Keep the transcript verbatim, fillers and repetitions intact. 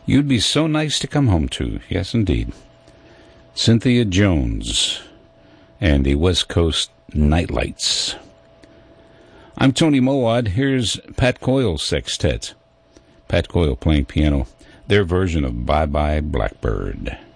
You'd be so nice to come home to. Yes, indeed. Cynthia Jones and the West Coast Nightlights. I'm Tony Mowad. Here's Pat Coyle Sextet. Pat Coyle playing piano. Their version of Bye Bye Blackbird.